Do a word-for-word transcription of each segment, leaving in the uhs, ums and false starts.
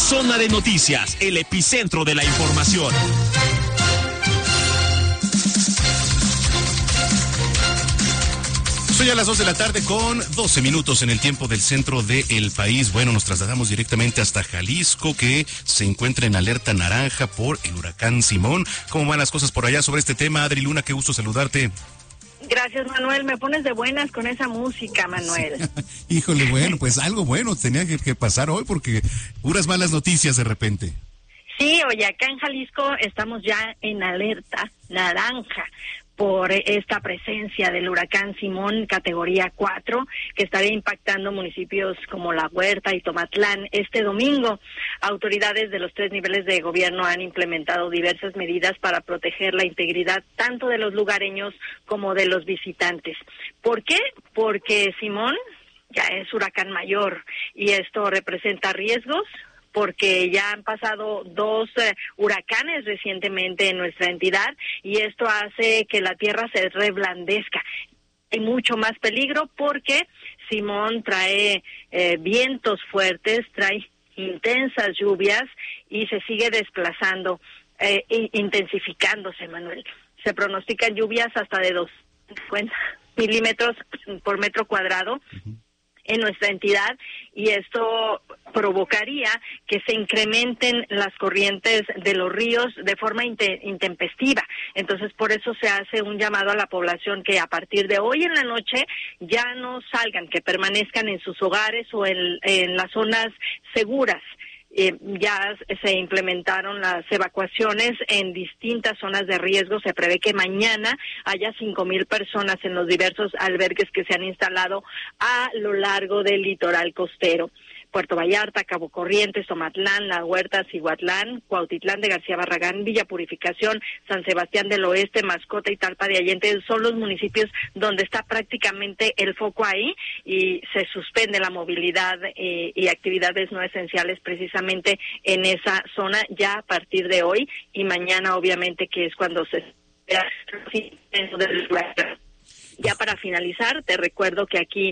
Zona de Noticias, el epicentro de la información. Soy a las dos de la tarde con doce minutos en el tiempo del centro del país. Bueno, nos trasladamos directamente hasta Jalisco, que se encuentra en alerta naranja por el huracán Simón. ¿Cómo van las cosas por allá sobre este tema? Adri Luna, qué gusto saludarte. Gracias, Manuel. Me pones de buenas con esa música, Manuel. Sí. Híjole, bueno, pues algo bueno tenía que, que pasar hoy porque puras malas noticias de repente. Sí, oye, acá en Jalisco estamos ya en alerta naranja por esta presencia del huracán Simón categoría cuatro, que estaría impactando municipios como La Huerta y Tomatlán este domingo. Autoridades de los tres niveles de gobierno han implementado diversas medidas para proteger la integridad tanto de los lugareños como de los visitantes. ¿Por qué? Porque Simón ya es huracán mayor y esto representa riesgos, porque ya han pasado dos eh, huracanes recientemente en nuestra entidad y esto hace que la tierra se reblandezca. Hay mucho más peligro porque Simón trae eh, vientos fuertes, trae intensas lluvias y se sigue desplazando, eh, intensificándose, Manuel. Se pronostican lluvias hasta de doscientos cincuenta milímetros por metro cuadrado. Uh-huh. En nuestra entidad, y esto provocaría que se incrementen las corrientes de los ríos de forma inte- intempestiva. Entonces, por eso se hace un llamado a la población que a partir de hoy en la noche ya no salgan, que permanezcan en sus hogares o en, en las zonas seguras. Eh, ya se implementaron las evacuaciones en distintas zonas de riesgo. Se prevé que mañana haya cinco mil personas en los diversos albergues que se han instalado a lo largo del litoral costero. Puerto Vallarta, Cabo Corrientes, Tomatlán, La Huerta, Cihuatlán, Cuautitlán de García Barragán, Villa Purificación, San Sebastián del Oeste, Mascota y Talpa de Allende son los municipios donde está prácticamente el foco ahí y se suspende la movilidad eh, y actividades no esenciales precisamente en esa zona ya a partir de hoy y mañana obviamente que es cuando se espera. Ya para finalizar, te recuerdo que aquí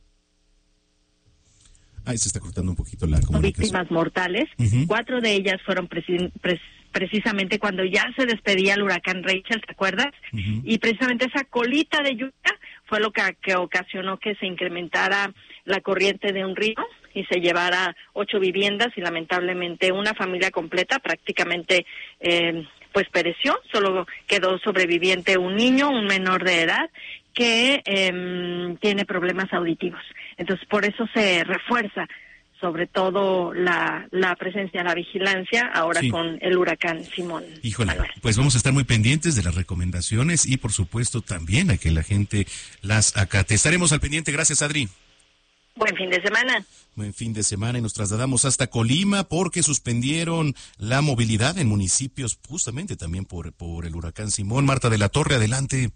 Ahí se está cortando un poquito la comunicación. Víctimas mortales. Uh-huh. Cuatro de ellas fueron preci- pre- precisamente cuando ya se despedía el huracán Rachel, ¿te acuerdas? Uh-huh. Y precisamente esa colita de lluvia fue lo que, que ocasionó que se incrementara la corriente de un río y se llevara ocho viviendas y lamentablemente una familia completa prácticamente eh, pues pereció. Solo quedó sobreviviente un niño, un menor de edad, que eh, tiene problemas auditivos. Entonces, por eso se refuerza sobre todo la, la presencia, la vigilancia, ahora sí, con el huracán Simón. Híjole, Manuel. Pues vamos a estar muy pendientes de las recomendaciones y, por supuesto, también a que la gente las acate. Estaremos al pendiente. Gracias, Adri. Buen fin de semana. Buen fin de semana y nos trasladamos hasta Colima porque suspendieron la movilidad en municipios justamente también por, por el huracán Simón. Marta de la Torre, adelante.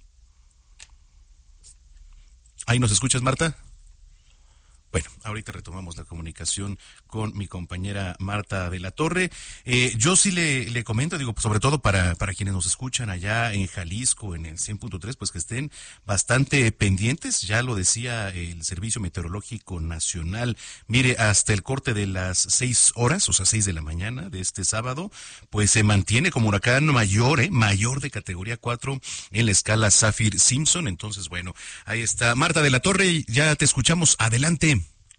¿Ahí nos escuchas, Marta? Bueno, ahorita retomamos la comunicación con mi compañera Marta de la Torre. Eh, yo sí le, le comento, digo, sobre todo para, para quienes nos escuchan allá en Jalisco, en el cien punto tres, pues que estén bastante pendientes. Ya lo decía el Servicio Meteorológico Nacional. Mire, hasta el corte de las seis horas, o sea, seis de la mañana de este sábado, pues se mantiene como huracán mayor, eh, mayor de categoría cuatro en la escala Saffir-Simpson. Entonces, bueno, ahí está. Marta de la Torre, ya te escuchamos. Adelante.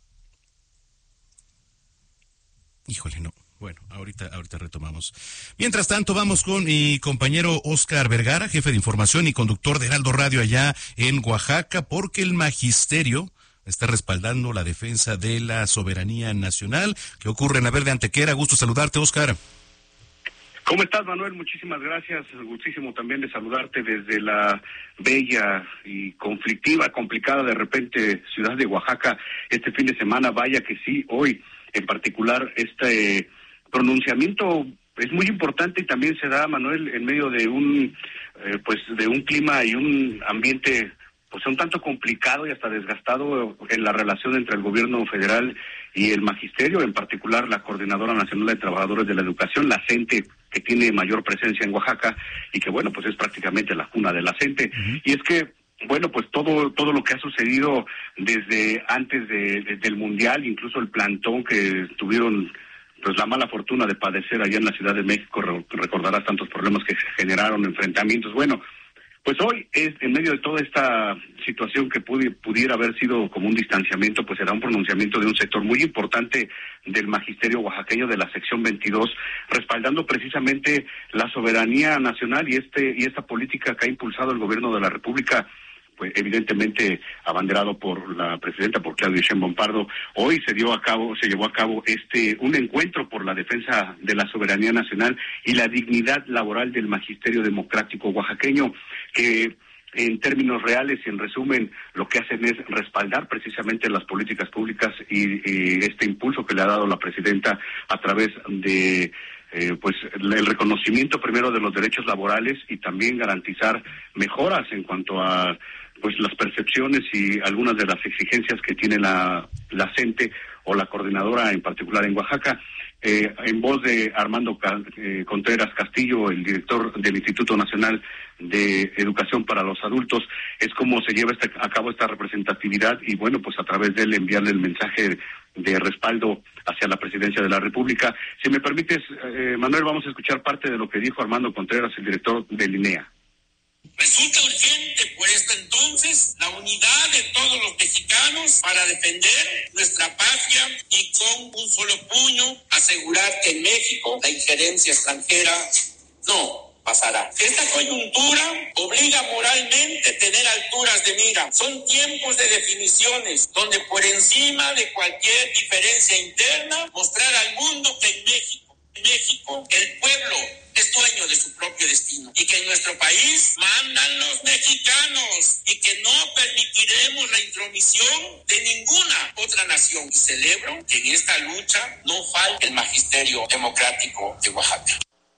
Híjole, no. Bueno, ahorita, ahorita retomamos. Mientras tanto, vamos con mi compañero Oscar Vergara, jefe de información y conductor de Heraldo Radio allá en Oaxaca, porque el magisterio está respaldando la defensa de la soberanía nacional. ¿Qué ocurre en la Verde Antequera? Gusto saludarte, Oscar. ¿Cómo estás, Manuel? Muchísimas gracias. Gustísimo también de saludarte desde la bella y conflictiva, complicada de repente ciudad de Oaxaca. Este fin de semana, vaya que sí, hoy en particular este pronunciamiento es muy importante y también se da, Manuel, en medio de un eh, pues de un clima y un ambiente pues un tanto complicado y hasta desgastado en la relación entre el gobierno federal y el magisterio, en particular la Coordinadora Nacional de Trabajadores de la Educación, la CENTE, que tiene mayor presencia en Oaxaca y que, bueno, pues es prácticamente la cuna de la CENTE. Uh-huh. Y es que, bueno, pues todo todo lo que ha sucedido desde antes de, de, del Mundial, incluso el plantón que tuvieron pues la mala fortuna de padecer allá en la Ciudad de México. Recordarás tantos problemas que se generaron, enfrentamientos. Bueno, pues hoy, es en medio de toda esta situación que pude, pudiera haber sido como un distanciamiento, pues será un pronunciamiento de un sector muy importante del magisterio oaxaqueño de la sección veintidós, respaldando precisamente la soberanía nacional y este y esta política que ha impulsado el gobierno de la República, pues evidentemente abanderado por la presidenta, por Claudia Sheinbaum Pardo. Hoy se dio a cabo, se llevó a cabo este un encuentro por la defensa de la soberanía nacional y la dignidad laboral del magisterio democrático oaxaqueño, que en términos reales y en resumen lo que hacen es respaldar precisamente las políticas públicas y, y este impulso que le ha dado la presidenta a través de Eh, pues el reconocimiento primero de los derechos laborales y también garantizar mejoras en cuanto a pues las percepciones y algunas de las exigencias que tiene la, la CENTE o la coordinadora en particular en Oaxaca. Eh, en voz de Armando eh, Contreras Castillo, el director del Instituto Nacional de Educación para los Adultos, es como se lleva este, a cabo esta representatividad y bueno, pues a través de él enviarle el mensaje de respaldo hacia la presidencia de la República. Si me permites, eh, Manuel, vamos a escuchar parte de lo que dijo Armando Contreras, el director del INEA. Resulta urgente por esto entonces la unidad de todos los mexicanos para defender nuestra patria y con un solo puño asegurar que en México la injerencia extranjera no pasará. Esta coyuntura obliga moralmente a tener alturas de mira. Son tiempos de definiciones donde por encima de cualquier diferencia interna mostrar al mundo que en México, en México el pueblo es dueño de su propio destino y que en nuestro país mandan los mexicanos y que no permitiremos la intromisión de ninguna otra nación. Y celebro que en esta lucha no falte el magisterio democrático de Oaxaca.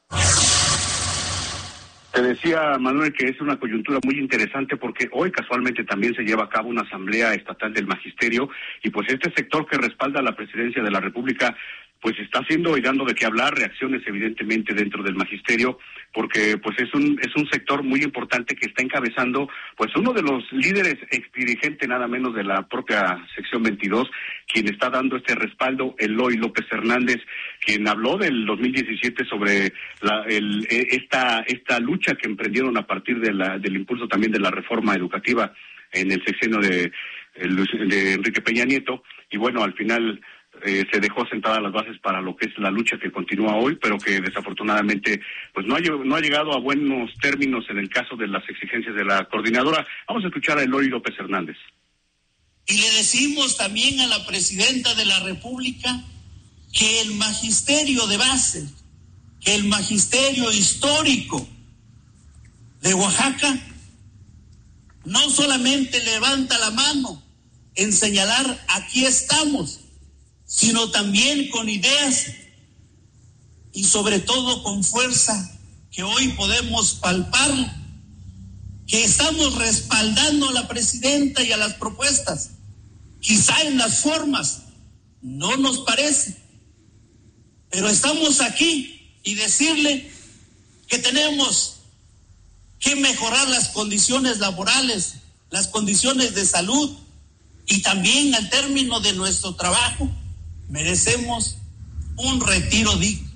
Te decía, Manuel, que es una coyuntura muy interesante porque hoy casualmente también se lleva a cabo una asamblea estatal del magisterio y pues este sector que respalda a la presidencia de la República pues está haciendo y dando de qué hablar, reacciones evidentemente dentro del magisterio, porque pues es un es un sector muy importante que está encabezando pues uno de los líderes exdirigente nada menos de la propia sección veintidós, quien está dando este respaldo, Eloy López Hernández, quien habló del dos mil diecisiete sobre la, el, esta esta lucha que emprendieron a partir de la, del impulso también de la reforma educativa en el sexenio de, de Enrique Peña Nieto, y bueno, al final Eh, se dejó sentadas las bases para lo que es la lucha que continúa hoy, pero que desafortunadamente pues no ha, no ha llegado a buenos términos en el caso de las exigencias de la coordinadora. Vamos a escuchar a Eloy López Hernández. Y le decimos también a la presidenta de la República que el magisterio de base, que el magisterio histórico de Oaxaca no solamente levanta la mano en señalar aquí estamos, sino también con ideas y sobre todo con fuerza que hoy podemos palpar, que estamos respaldando a la presidenta y a las propuestas. Quizá en las formas no nos parece, pero estamos aquí y decirle que tenemos que mejorar las condiciones laborales, las condiciones de salud y también al término de nuestro trabajo merecemos un retiro digno.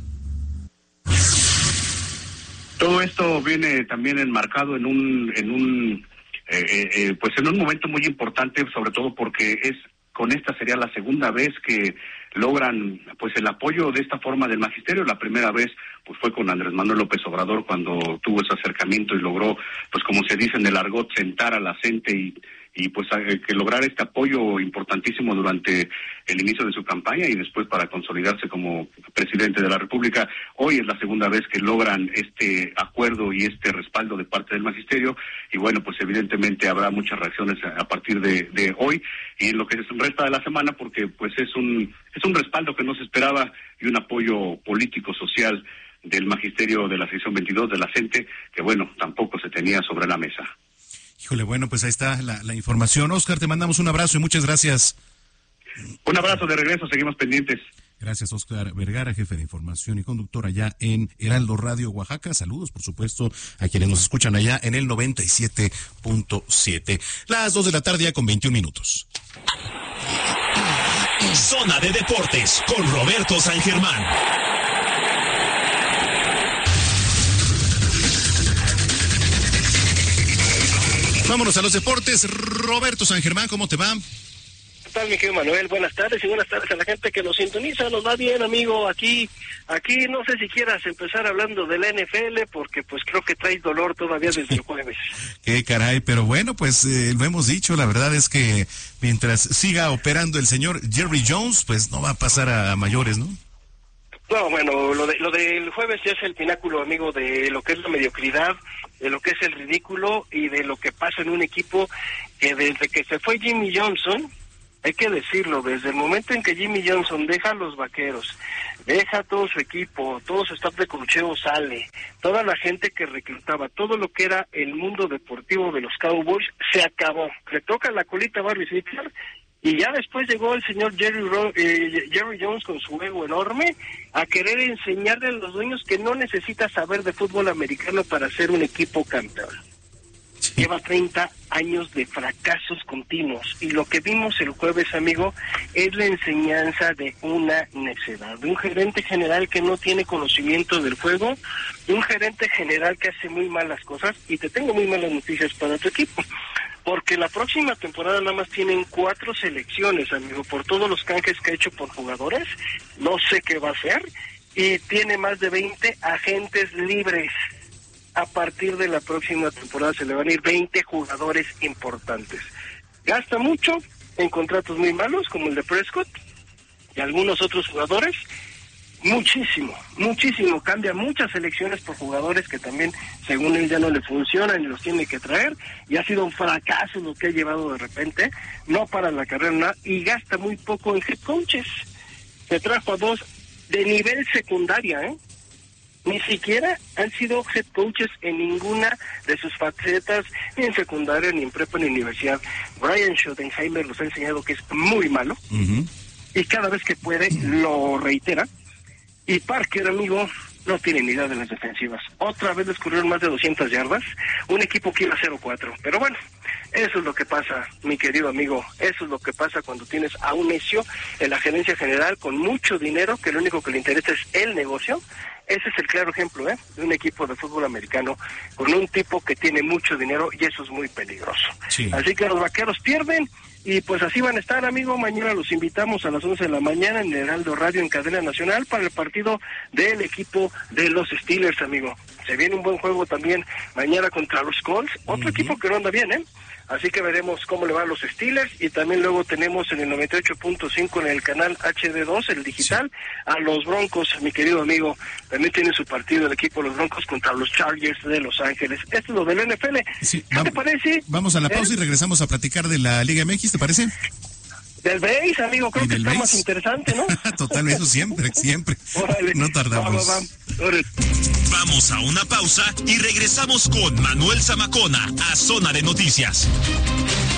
Todo esto viene también enmarcado en un en un eh, eh, pues en un momento muy importante, sobre todo porque es con esta sería la segunda vez que logran pues el apoyo de esta forma del magisterio. La primera vez pues fue con Andrés Manuel López Obrador, cuando tuvo ese acercamiento y logró, pues como se dice en el argot, sentar a la gente y y pues que lograr este apoyo importantísimo durante el inicio de su campaña y después para consolidarse como presidente de la República. Hoy es la segunda vez que logran este acuerdo y este respaldo de parte del magisterio, y bueno, pues evidentemente habrá muchas reacciones a partir de, de hoy y en lo que resta de la semana, porque pues es un es un respaldo que no se esperaba y un apoyo político social del magisterio de la sección veintidós de la CENTE, que bueno, tampoco se tenía sobre la mesa. Híjole, bueno, pues ahí está la, la información. Oscar, te mandamos un abrazo y muchas gracias. Un abrazo de regreso, seguimos pendientes. Gracias, Oscar Vergara, jefe de información y conductor allá en Heraldo Radio Oaxaca. Saludos, por supuesto, a quienes nos escuchan allá en el noventa y siete punto siete. Las dos de la tarde ya con veintiún minutos. Zona de Deportes con Roberto San Germán. Vámonos a los deportes. Roberto San Germán, ¿cómo te va? ¿Qué tal, mi querido Manuel? Buenas tardes y buenas tardes a la gente que nos sintoniza. Nos va bien, amigo. Aquí, aquí no sé si quieras empezar hablando de la N F L, porque pues creo que traes dolor todavía desde el jueves. Qué caray, pero bueno, pues eh, lo hemos dicho. La verdad es que mientras siga operando el señor Jerry Jones, pues no va a pasar a mayores, ¿no? No, bueno, lo, de, lo del jueves ya es el pináculo, amigo, de lo que es la mediocridad, de lo que es el ridículo y de lo que pasa en un equipo que desde que se fue Jimmy Johnson, hay que decirlo, desde el momento en que Jimmy Johnson deja a los Vaqueros, deja todo su equipo, todo su staff de coacheo sale, toda la gente que reclutaba, todo lo que era el mundo deportivo de los Cowboys, se acabó. Le toca la colita a Barry Switzer. Y ya después llegó el señor Jerry, Ro eh, Jerry Jones con su ego enorme a querer enseñarle a los dueños que no necesita saber de fútbol americano para ser un equipo campeón. Sí. Lleva treinta años de fracasos continuos y lo que vimos el jueves, amigo, es la enseñanza de una necedad, de un gerente general que no tiene conocimiento del juego, de un gerente general que hace muy malas cosas, y te tengo muy malas noticias para tu equipo. Porque la próxima temporada nada más tienen cuatro selecciones, amigo, por todos los canjes que ha hecho por jugadores. No sé qué va a hacer. Y tiene más de veinte agentes libres. A partir de la próxima temporada se le van a ir veinte jugadores importantes. Gasta mucho en contratos muy malos, como el de Prescott y algunos otros jugadores. Muchísimo, muchísimo. Cambia muchas selecciones por jugadores que también, según él, ya no le funcionan y los tiene que traer. Y ha sido un fracaso lo que ha llevado de repente. No para la carrera nada. Y gasta muy poco en head coaches. Se trajo a dos de nivel secundaria, ¿eh? Ni siquiera han sido head coaches en ninguna de sus facetas, ni en secundaria, ni en prepa, ni en universidad. Brian Schottenheimer los ha enseñado que es muy malo. Uh-huh. Y cada vez que puede lo reitera. Y Parker, amigo, no tiene ni idea de las defensivas. Otra vez les corrieron más de doscientas yardas, un equipo que iba cero cuatro. Pero bueno, eso es lo que pasa, mi querido amigo. Eso es lo que pasa cuando tienes a un necio en la gerencia general con mucho dinero, que lo único que le interesa es el negocio. Ese es el claro ejemplo, ¿eh? De un equipo de fútbol americano con un tipo que tiene mucho dinero, y eso es muy peligroso. Sí. Así que los Vaqueros pierden. Y pues así van a estar, amigo. Mañana los invitamos a las once de la mañana en Heraldo Radio en cadena nacional para el partido del equipo de los Steelers, amigo. Se viene un buen juego también mañana contra los Colts, otro uh-huh. equipo que no anda bien, ¿eh? Así que veremos cómo le van a los Steelers. Y también luego tenemos en el noventa y ocho punto cinco en el canal H D dos, el digital, sí. a los Broncos, mi querido amigo. También tiene su partido el equipo de los Broncos contra los Chargers de Los Ángeles. Esto es lo del N F L. Sí, ¿Qué te parece? Vamos a la pausa ¿Eh? y regresamos a platicar de la Liga M X, ¿te parece? Del béis, amigo, creo que está béis? más interesante, ¿no? Totalmente, eso siempre, siempre. Órale. No tardamos. Vamos, vamos. Vamos a una pausa y regresamos con Manuel Zamacona a Zona de Noticias.